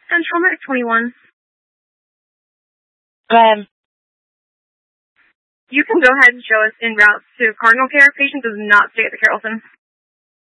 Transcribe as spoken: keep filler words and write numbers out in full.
Central Medic twenty-one. Um, You can go ahead and show us en route to Cardinal Care. Patient does not stay at the Carrollton.